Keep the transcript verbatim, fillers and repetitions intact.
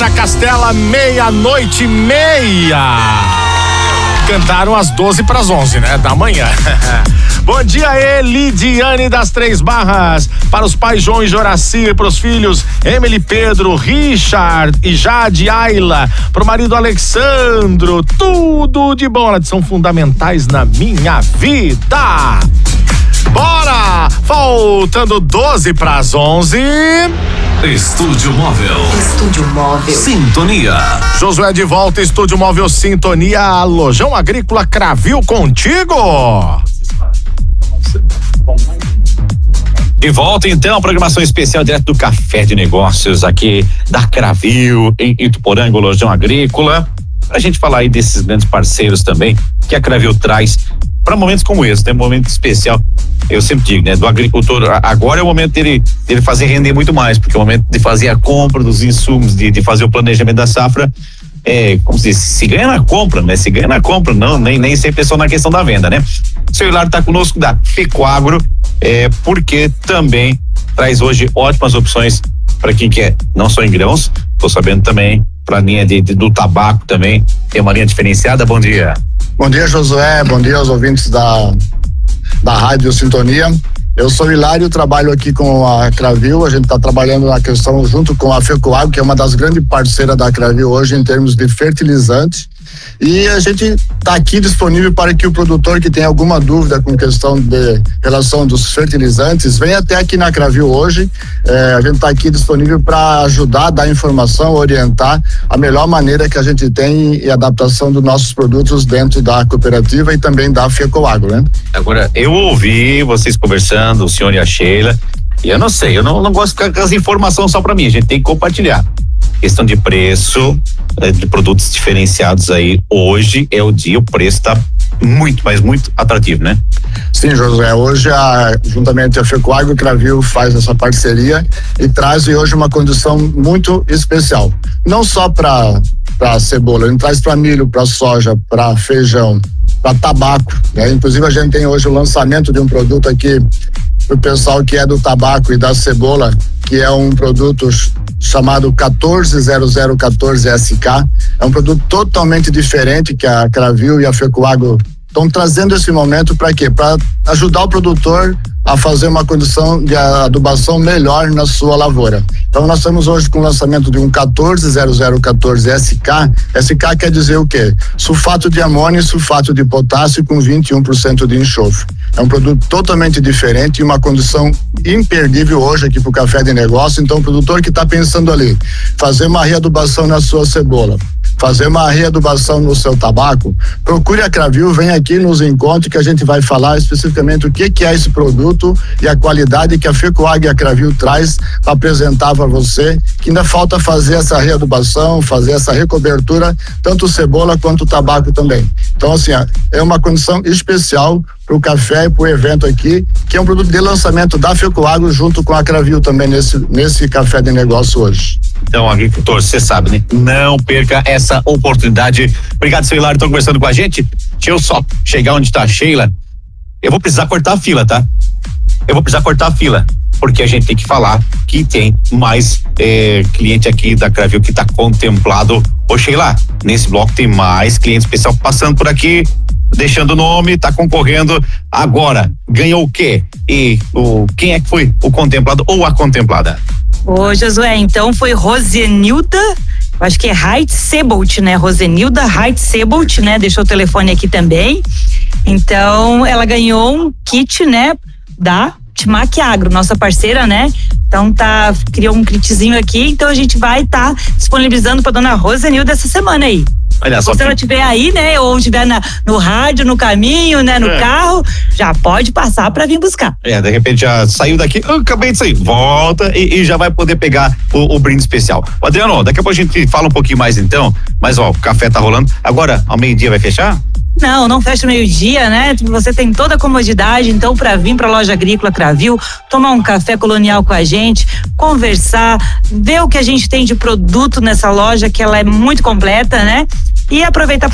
Na Castela, meia-noite e meia. Cantaram às doze para as onze, né? Da manhã. Bom dia, Elidiane das Três Barras. Para os pais João e Joracir, para os filhos Emily, Pedro, Richard e Jade, Ayla. Para o marido Alexandro. Tudo de bom, elas são fundamentais na minha vida. Bora! Faltando doze para as onze. Estúdio Móvel. Estúdio Móvel. Sintonia. Josué de volta, Estúdio Móvel Sintonia. Lojão Agrícola Cravil contigo. De volta então a programação especial direto do Café de Negócios aqui da Cravil em Ituporanga, Lojão Agrícola. Pra gente falar aí desses grandes parceiros também que a Cravil traz para momentos como esse, né? Um momento especial, eu sempre digo, né? Do agricultor, agora é o momento dele, dele fazer render muito mais, porque é o momento de fazer a compra dos insumos, de, de fazer o planejamento da safra, é, como se diz, se ganha na compra, né? Se ganha na compra, não, nem, nem sempre é só na questão da venda, né? O seu Hilário tá conosco da Fecoagro, é, porque também traz hoje ótimas opções para quem quer, não só em grãos, tô sabendo também, para a linha de, de, do tabaco também, tem uma linha diferenciada. Bom dia. Bom dia, Josué, bom dia aos ouvintes da, da Rádio Sintonia. Eu sou o Hilário, trabalho aqui com a Cravil, a gente está trabalhando na questão junto com a Fecoagro, que é uma das grandes parceiras da Cravil hoje em termos de fertilizante, e a gente está aqui disponível para que o produtor que tem alguma dúvida com questão de relação dos fertilizantes, venha até aqui na Cravil hoje. É, a gente está aqui disponível para ajudar, dar informação, orientar a melhor maneira que a gente tem e adaptação dos nossos produtos dentro da cooperativa e também da Fecoagro, né? Agora, eu ouvi vocês conversando, o senhor e a Sheila, e eu não sei, eu não, não gosto de ficar com as informações só para mim, a gente tem que compartilhar. Questão de preço, de produtos diferenciados aí, hoje é o dia, o preço está muito, mas muito atrativo, né? Sim, Josué, hoje a, juntamente a Fecoagro e o Cravil faz essa parceria e traz hoje uma condição muito especial, não só para para cebola, a gente traz para milho, para soja, para feijão, para tabaco, né? Inclusive a gente tem hoje o lançamento de um produto aqui pro pessoal que é do tabaco e da cebola, que é um produto chamado quatorze zero zero quatorze S K. É um produto totalmente diferente que a Cravil e a Fecoagro estão trazendo esse momento para quê? Para ajudar o produtor a fazer uma condição de adubação melhor na sua lavoura. Então nós estamos hoje com o lançamento de um quatorze zero zero quatorze S K. S K quer dizer o quê? Sulfato de amônio e sulfato de potássio com vinte e um por cento de enxofre. É um produto totalmente diferente e uma condição imperdível hoje aqui para o Café de Negócio. Então o produtor que está pensando ali, fazer uma readubação na sua cebola, fazer uma readubação no seu tabaco, procure a Cravil, vem aqui nos encontre que a gente vai falar especificamente o que que é esse produto e a qualidade que a Fecoagro e a Cravil traz para apresentar para você, que ainda falta fazer essa readubação, fazer essa recobertura, tanto cebola quanto tabaco também. Então assim, é uma condição especial para o café e para o evento aqui, que é um produto de lançamento da Fecoagro junto com a Cravil também nesse, nesse Café de Negócio hoje. Então, agricultor, você sabe, né? Não perca essa oportunidade. Obrigado, seu Hilário, estão conversando com a gente. Deixa eu só chegar onde está a Sheila. Eu vou precisar cortar a fila, tá? Eu vou precisar cortar a fila, porque a gente tem que falar que tem mais é, cliente aqui da Cravil que está contemplado. Ô, Sheila, nesse bloco tem mais cliente especial passando por aqui, deixando o nome, tá concorrendo. Agora, ganhou o quê? E o, quem é que foi o contemplado ou a contemplada? Ô, Josué, então foi Rosenilda, acho que é Heitzebolt, né? Rosenilda Heitzebolt, né? Deixou o telefone aqui também. Então, ela ganhou um kit, né? Da Timac Agro, nossa parceira, né? Então tá, criou um kitzinho aqui, então a gente vai estar tá disponibilizando pra dona Rosenilda essa semana aí. Olha só. Se ela estiver aí, né, ou estiver na, no rádio, no caminho, né, no é. carro, já pode passar para vir buscar. É, de repente já saiu daqui, eu acabei de sair, volta e, e já vai poder pegar o, o brinde especial. O Adriano, daqui a pouco a gente fala um pouquinho mais então, mas ó, o café tá rolando. Agora, ao meio-dia vai fechar? Não, não fecha meio-dia, né? Você tem toda a comodidade, então, para vir para a Loja Agrícola Cravil, tomar um café colonial com a gente, conversar, ver o que a gente tem de produto nessa loja, que ela é muito completa, né? E aproveitar